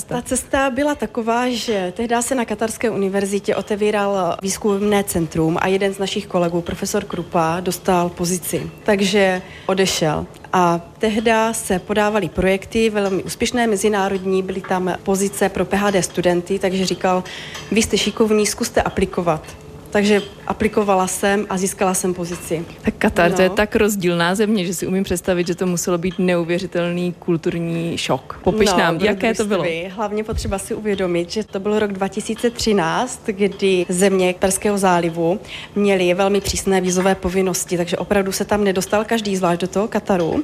cesta? Ta cesta byla taková, že tehdy se na Katarské univerzitě otevíral výzkumné centrum a jeden z našich kolegů, profesor Krupa, dostal pozici, takže odešel. A tehdy se podávaly projekty, velmi úspěšné mezinárodní, byly tam pozice pro PhD studenty, takže říkal, vy jste šikovní, zkuste aplikovat. Takže aplikovala jsem a získala jsem pozici. Tak Katar, to je tak rozdílná země, že si umím představit, že to muselo být neuvěřitelný kulturní šok. Popiš nám, jaké to bylo? Hlavně potřeba si uvědomit, že to byl rok 2013, kdy země Perského zálivu měly velmi přísné vízové povinnosti, takže opravdu se tam nedostal každý, zvlášť do toho Kataru.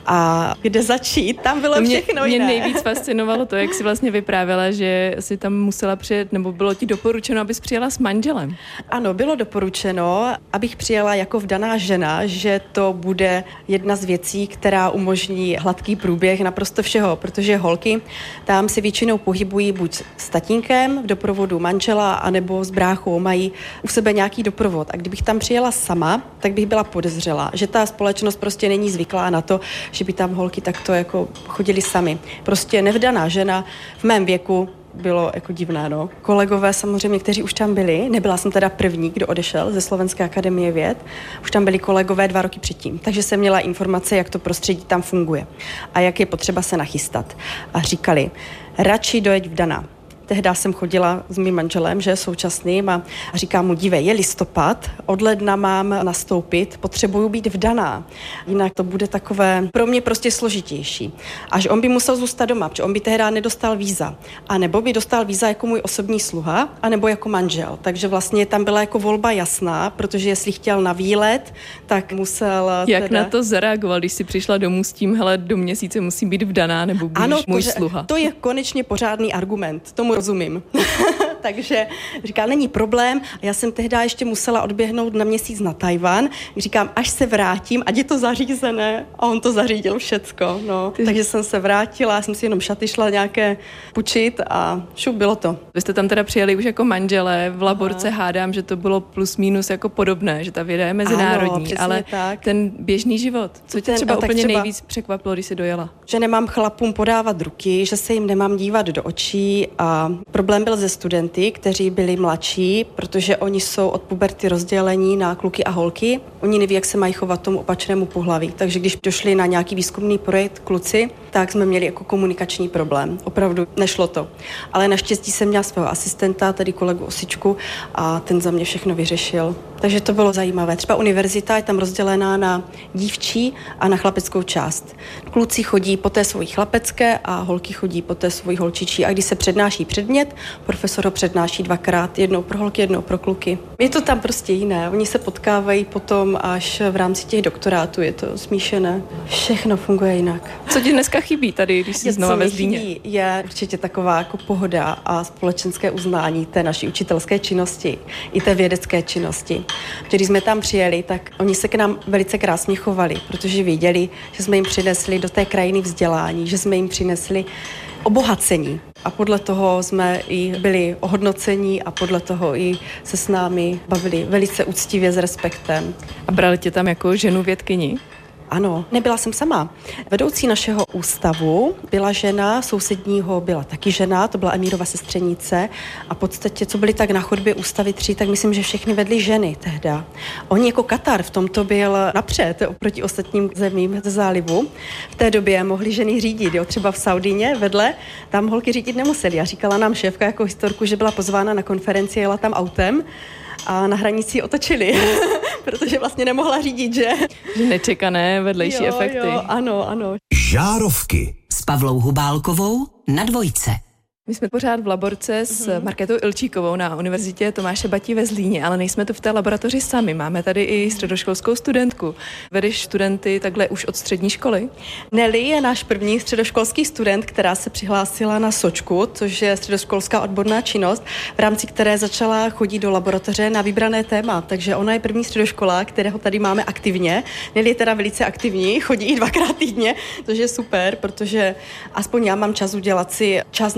A kde začít, tam bylo všechno jiné. Mě nejvíc fascinovalo to, jak si vlastně vyprávěla, že si tam musela přijet, nebo bylo ti doporučeno, abys přijela s manželem. Ano, bylo doporučeno, abych přijela jako vdaná žena, že to bude jedna z věcí, která umožní hladký průběh naprosto všeho, protože holky tam se většinou pohybují buď s tatínkem v doprovodu manžela, anebo s bráchou, mají u sebe nějaký doprovod. A kdybych tam přijela sama, tak bych byla podezřela, že ta společnost prostě není zvyklá na to, že by tam holky takto jako chodily sami. Prostě nevdaná žena v mém věku bylo jako divné, no. Kolegové samozřejmě, kteří už tam byli, nebyla jsem teda první, kdo odešel ze Slovenské akademie věd, už tam byli kolegové 2 roky předtím, takže jsem měla informace, jak to prostředí tam funguje a jak je potřeba se nachystat. A říkali, radši dojeď vdaná. Tehdy jsem chodila s mým manželem, že je současným, a říkám mu, dívej, je listopad, od ledna mám nastoupit, potřebuju být vdaná, jinak to bude takové pro mě prostě složitější. Až on by musel zůstat doma, protože on by tehdy nedostal víza, a nebo by dostal víza jako můj osobní sluha, anebo jako manžel. Takže vlastně tam byla jako volba jasná, protože jestli chtěl na výlet, tak musel... Jak na to zareagoval, když si přišla domů s tím, hele, do měsíce musím být vdaná, nebo budeš můj sluha? To je konečně pořádný argument, tomu rozumím. Takže říkal, není problém. Já jsem tehdy ještě musela odběhnout na měsíc na Tajvan. Říkám, až se vrátím, ať je to zařízené. A on to zařídil všecko. No. Takže jsem se vrátila, jsem si jenom šaty šla nějaké půjčit a šup, bylo to. Vy jste tam teda přijeli už jako manželé, v Laborce hádám, že to bylo plus minus jako podobné, že ta věda je mezinárodní, ano, ale tak. Ten běžný život, co tě třeba úplně nejvíc překvapilo, když jsi dojela? Že nemám chlapům podávat ruky, že se jim nemám dívat do očí, a problém byl ze studenty, kteří byli mladší, protože oni jsou od puberty rozdělení na kluky a holky. Oni neví, jak se mají chovat tomu opačnému pohlaví. Takže když došli na nějaký výzkumný projekt kluci, tak jsme měli jako komunikační problém. Opravdu nešlo to. Ale naštěstí jsem měla svého asistenta, tedy kolegu Osičku, a ten za mě všechno vyřešil. Takže to bylo zajímavé. Třeba univerzita je tam rozdělená na dívčí a na chlapeckou část. Kluci chodí po té svojí chlapecké a holky chodí po té svojí holčičí. A když se přednáší předmět, profesor ho přednáší 2krát, jednou pro holky, jednou pro kluky. Je to tam prostě jiné. Oni se potkávají potom až v rámci těch doktorátů, je to smíšené. Všechno funguje jinak. Co ti dneska chybí tady, když jsi znova ve Zlíně? Je určitě taková jako pohoda a společenské uznání té naší učitelské činnosti i té vědecké činnosti. Když jsme tam přijeli, tak oni se k nám velice krásně chovali, protože věděli, že jsme jim přinesli do té krajiny vzdělání, že jsme jim přinesli obohacení. A podle toho jsme i byli ohodnocení a podle toho i se s námi bavili velice úctivě, s respektem. A brali tě tam jako ženu vědkyni? Ano, nebyla jsem sama. Vedoucí našeho ústavu byla žena, sousedního byla taky žena, to byla Emírova sestřenice, a v podstatě, co byli tak na chodbě ústavy 3, tak myslím, že všechny vedly ženy tehda. Oni jako Katar v tomto byl napřed oproti ostatním zemím ze zálivu. V té době mohly ženy řídit, jo, třeba v Saudíně vedle, tam holky řídit nemuseli. A říkala nám šéfka jako historku, že byla pozvána na konferenci, jela tam autem a na hranici otočili, protože vlastně nemohla řídit, že? Nečekané vedlejší efekty. Jo, ano. Žárovky S Pavlou Hubálkovou na Dvojce. My jsme pořád v Laborce s Markétou Ilčíkovou na Univerzitě Tomáše Bati ve Zlíně, ale nejsme tu v té laboratoři sami. Máme tady i středoškolskou studentku. Vedeš studenty takhle už od střední školy? Nelly je náš první středoškolský student, která se přihlásila na Sočku, což je středoškolská odborná činnost, v rámci které začala chodit do laboratoře na vybrané téma. Takže ona je první středoškolák, kterého tady máme aktivně. Nelly je teda velice aktivní, chodí i 2krát týdně, což je super, protože aspoň já mám čas udělat si čas na tu vědu,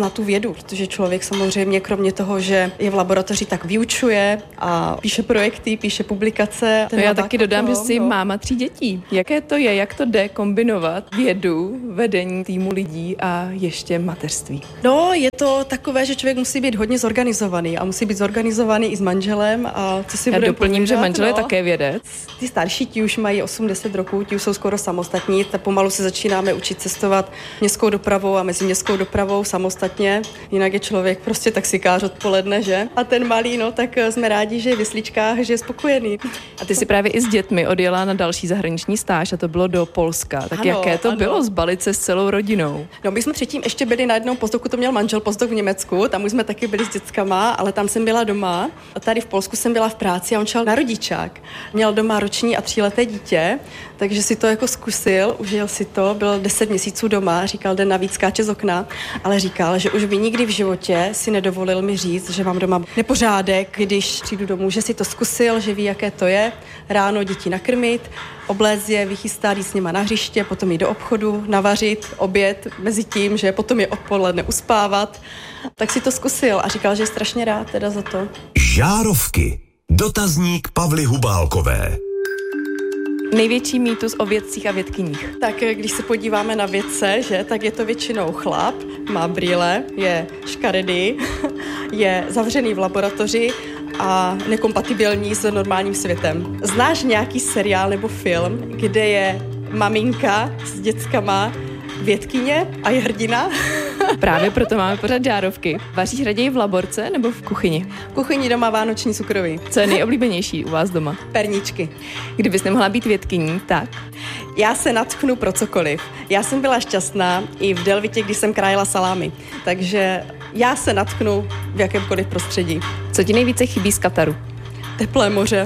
vědu, protože člověk samozřejmě kromě toho, že je v laboratoři, tak vyučuje a píše projekty, píše publikace. No já taky dodám, že jsi máma 3 dětí. Jaké to je, jak to jde kombinovat vědu, vedení týmu lidí a ještě mateřství? No, je to takové, že člověk musí být hodně zorganizovaný a musí být zorganizovaný i s manželem a co si já budeme doplním, povídat, že manžel je také vědec. Ty starší, ti už mají 80 roků, ti už jsou skoro samostatní, tak pomalu se začínáme učit cestovat městskou dopravou a meziměstskou dopravou samostatně, jinak je člověk prostě taxikář odpoledne, že? A ten malý, no, tak jsme rádi, že je v jesličkách, že je spokojený. A ty si právě i s dětmi odjela na další zahraniční stáž a to bylo do Polska. Tak ano, jaké to bylo zbalit se s celou rodinou? No, my jsme předtím ještě byli na jednom postdoku, to měl manžel postdok v Německu, tam už jsme taky byli s dětskama, ale tam jsem byla doma. A tady v Polsku jsem byla v práci a on šel na rodičák. Měl doma roční a 3leté dítě, takže si to jako zkusil, užil si to, byl 10 měsíců doma, říkal, den navíc skáče z okna, ale říkal, že už by nikdy v životě si nedovolil mi říct, že mám doma nepořádek, když přijdu domů, že si to zkusil, že ví, jaké to je, ráno děti nakrmit, oblézt je, vychystat, jít s nima na hřiště, potom jít do obchodu, navařit oběd, mezi tím, že potom je odpoledne uspávat. Tak si to zkusil a říkal, že je strašně rád teda za to. Žárovky. Dotazník Pavly Hubálkové. Největší mýtus o vědcích a vědkyních. Tak když se podíváme na vědce, že, tak je to většinou chlap, má brýle, je škaredý, je zavřený v laboratoři a nekompatibilní s normálním světem. Znáš nějaký seriál nebo film, kde je maminka s dětskama vědkyně a je hrdina? Právě proto máme pořád žárovky. Vaříš raději v laborce nebo v kuchyni? V kuchyni doma vánoční cukroví. Co je nejoblíbenější u vás doma? Perničky. Kdybys nemohla být vědkyní, tak? Já se nadchnu pro cokoliv. Já jsem byla šťastná i v Delvitě, když jsem krájela salámy. Takže já se nadchnu v jakémkoliv prostředí. Co ti nejvíce chybí z Kataru? Teplé moře.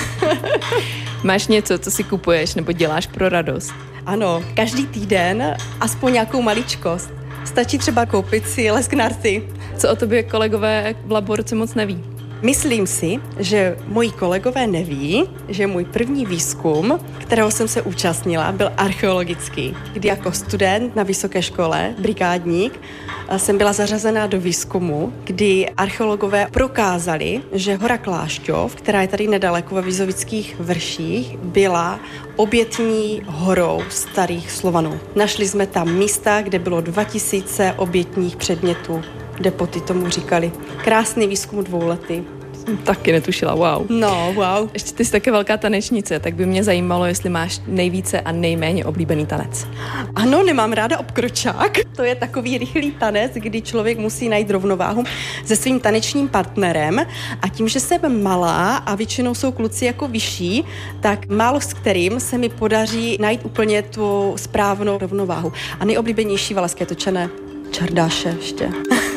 Máš něco, co si kupuješ nebo děláš pro radost? Ano, každý týden aspoň nějakou maličkost. Stačí třeba koupit si lesknarty. Co o tobě kolegové v laborce moc neví? Myslím si, že moji kolegové neví, že můj první výzkum, kterého jsem se účastnila, byl archeologický, kdy jako student na vysoké škole, brigádník, jsem byla zařazená do výzkumu, kdy archeologové prokázali, že hora Klášťov, která je tady nedaleko ve Vizovických vrších, byla obětní horou starých Slovanů. Našli jsme tam místa, kde bylo 2000 obětních předmětů. Depoty tomu říkali. Krásný výzkum 2letý. Taky netušila, wow. No, wow. Ještě ty jsi také velká tanečnice, tak by mě zajímalo, jestli máš nejvíce a nejméně oblíbený tanec. Ano, nemám ráda obkročák. To je takový rychlý tanec, kdy člověk musí najít rovnováhu se svým tanečním partnerem a tím, že jsem malá a většinou jsou kluci jako vyšší, tak málo s kterým se mi podaří najít úplně tu správnou rovnováhu. A nejoblíbenější valašské točené čardáše ještě.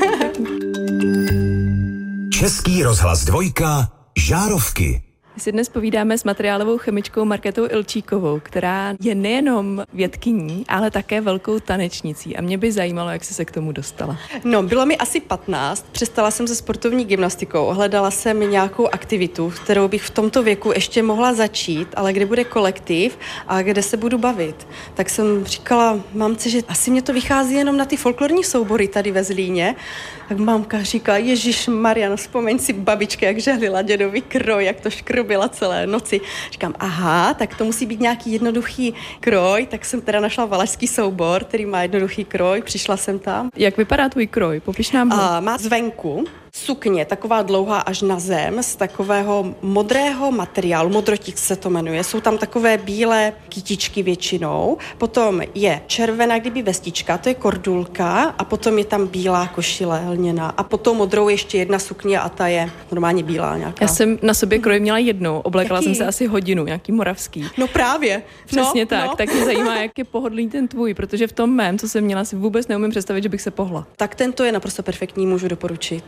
Český rozhlas 2, žárovky. My si dnes povídáme s materiálovou chemičkou Markétou Ilčíkovou, která je nejenom vědkyní, ale také velkou tanečnicí. A mě by zajímalo, jak jsi se k tomu dostala. No, bylo mi asi 15, přestala jsem se sportovní gymnastikou, hledala jsem nějakou aktivitu, kterou bych v tomto věku ještě mohla začít, ale kde bude kolektiv a kde se budu bavit. Tak jsem říkala mamce, že asi mě to vychází jenom na ty folklorní soubory tady ve Zlíně. Tak mamka říká, Ježišmarja, no vzpomeň si babičky, jak žehlila dědový kroj, jak to škrobila celé noci. Říkám, aha, tak to musí být nějaký jednoduchý kroj, tak jsem teda našla valašský soubor, který má jednoduchý kroj, přišla jsem tam. Jak vypadá tvůj kroj? Popiš nám ho. Má zvenku sukně, taková dlouhá až na zem, z takového modrého materiálu, modrotik se to jmenuje, jsou tam takové bílé kytičky většinou, potom je červená, kdyby vestička, to je kordulka a potom je tam bílá košile lněná a potom modrou ještě jedna sukně a ta je normálně bílá nějaká. Já jsem na sobě kroj měla jednou, oblekla jsem se asi hodinu, nějaký moravský. No právě. Přesně tak, tak mě zajímá, jak je pohodlný ten tvůj, protože v tom mém, co jsem měla, si vůbec neumím představit, že bych se pohla. Tak tento je naprosto perfektní, můžu doporučit.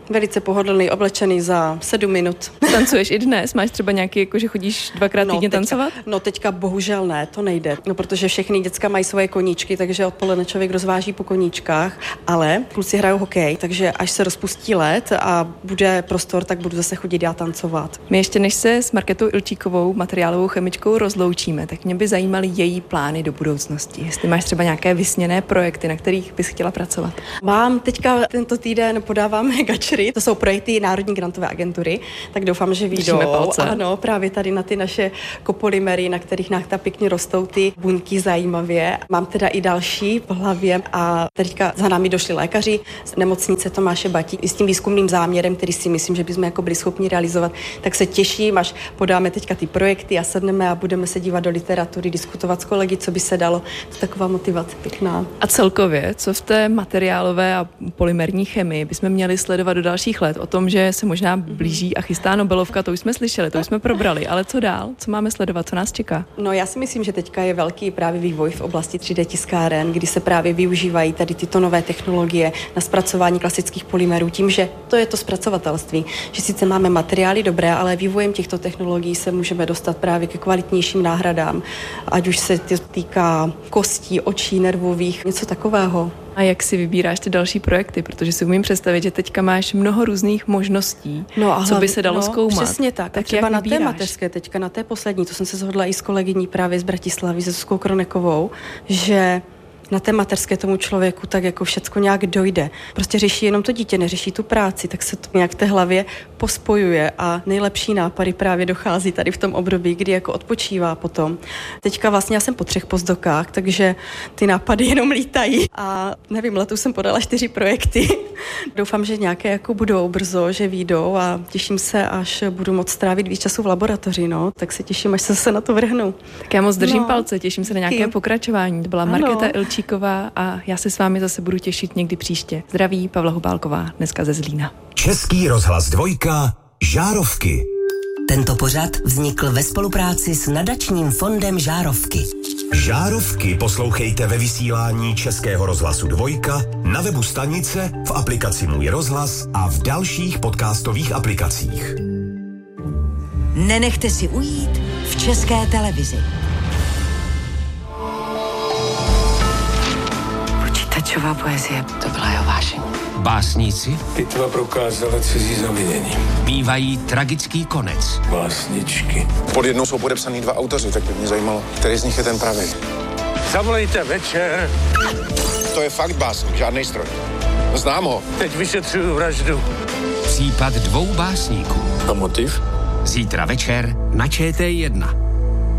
Velice pohodlný, oblečený za 7 minut. Tancuješ i dnes? Máš třeba nějaký, jako že chodíš 2krát týdně tancovat? Teďka bohužel ne, to nejde. Protože všechny děcka mají svoje koníčky, takže odpoledne člověk rozváží po koníčkách, ale kluci hrajou hokej, takže až se rozpustí led a bude prostor, tak budu zase chodit já tancovat. My ještě než se s Markétou Ilčíkovou, materiálovou chemičkou, rozloučíme, tak mě by zajímaly její plány do budoucnosti. Jestli máš třeba nějaké vysněné projekty, na kterých bys chtěla pracovat. Mám teďka tento týden podáváme gačry, to jsou projekty Národní grantové agentury, tak doufám, že vyjdou. Ano, právě tady na ty naše kopolymery, na kterých nám pěkně rostou ty buňky zajímavě. Mám teda i další v hlavě a teďka za námi došli lékaři z nemocnice Tomáše Bati i s tím výzkumným záměrem, který si myslím, že bychom jako byli schopni realizovat, tak se těším, až podáme teďka ty projekty a sedneme a budeme se dívat do literatury, diskutovat s kolegy, co by se dalo. To je taková motivace pěkná. A celkově, co v té materiálové a polymerní chemii bychom měli sledovat do dalších let? O tom, že se možná blíží a chystá Nobelovka, to už jsme slyšeli, to už jsme probrali, ale co dál? Co máme sledovat? Co nás čeká? No, já si myslím, že teďka je velký právě vývoj v oblasti 3D tiskáren, kdy se právě využívají tady tyto nové technologie na zpracování klasických polymerů, tím, že to je to zpracovatelství, že sice máme materiály dobré, ale vývojem těchto technologií se můžeme dostat právě ke kvalitnějším náhradám, ať už se týká kostí, očí, nervových, něco takového. A jak si vybíráš ty další projekty? Protože si umím představit, že teďka máš mnoho různých možností, co by se dalo zkoumat. Přesně tak třeba na té mateřské, teďka na té poslední, to jsem se shodla i s kolegyní právě z Bratislavy, se Zuzkou Kronekovou, že na té mateřské tomu člověku tak jako všecko nějak dojde. Prostě řeší jenom to dítě, neřeší tu práci, tak se to nějak v té hlavě pospojuje a nejlepší nápady právě dochází tady v tom období, kdy jako odpočívá potom. Teďka vlastně já jsem po 3 postdokách, takže ty nápady jenom lítají a nevím, letos jsem podala 4 projekty. Doufám, že nějaké jako budou brzo, že vyjdou a těším se, až budu moct strávit víc času v laboratoři, no, tak se těším, až se na to vrhnu. Tak já moc držím palce, těším se na nějaké pokračování. To byla Markéta Ilčíková a já se s vámi zase budu těšit někdy příště. Zdraví, Pavla Hubálková, dneska ze Zlína. Český rozhlas 2, Žárovky. Tento pořad vznikl ve spolupráci s nadačním fondem Žárovky. Žárovky poslouchejte ve vysílání Českého rozhlasu 2, na webu stanice, v aplikaci Můj rozhlas a v dalších podcastových aplikacích. Nenechte si ujít v České televizi. Počítačová poezie, to byla jeho vášeň. Básníci Pitva prokázala cizí zavinění. bývají tragický konec. Básničky. Pod jednou jsou podepsaný 2 autoři, tak by mě zajímalo, který z nich je ten pravý. Zavolejte Večer. To je fakt básník, žádnej stroj. Znám ho. Teď vyšetřuju vraždu. Případ 2 básníků. A motiv? Zítra večer na ČT1.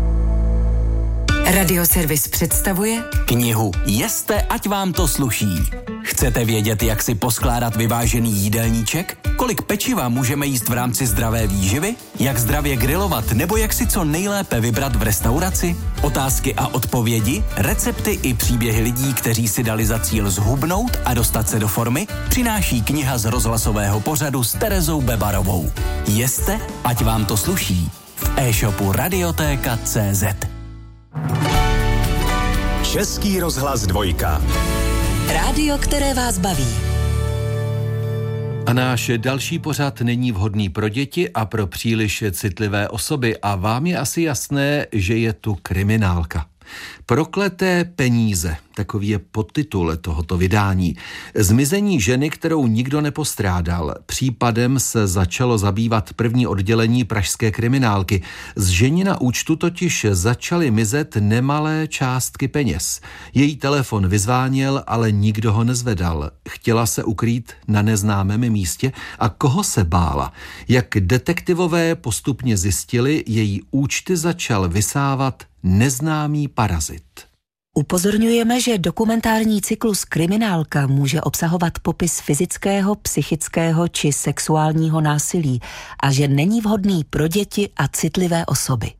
Radioservis představuje knihu Jeste, ať vám to sluší. Chcete vědět, jak si poskládat vyvážený jídelníček? Kolik pečiva můžeme jíst v rámci zdravé výživy? Jak zdravě grilovat nebo jak si co nejlépe vybrat v restauraci? Otázky a odpovědi, recepty i příběhy lidí, kteří si dali za cíl zhubnout a dostat se do formy, přináší kniha z rozhlasového pořadu s Terezou Bebarovou. Jeste, ať vám to sluší. V e-shopu Radiotéka.cz. Český rozhlas 2. rádio, které vás baví. A náš další pořad není vhodný pro děti a pro příliš citlivé osoby a vám je asi jasné, že je tu kriminálka. Prokleté peníze, takový je podtitul tohoto vydání. Zmizení ženy, kterou nikdo nepostrádal. Případem se začalo zabývat první oddělení pražské kriminálky. Z ženina účtu totiž začaly mizet nemalé částky peněz. Její telefon vyzváněl, ale nikdo ho nezvedal. Chtěla se ukrýt na neznámém místě a koho se bála? Jak detektivové postupně zjistili, její účty začal vysávat neznámý parazit. Upozorňujeme, že dokumentární cyklus Kriminálka může obsahovat popis fyzického, psychického či sexuálního násilí a že není vhodný pro děti a citlivé osoby.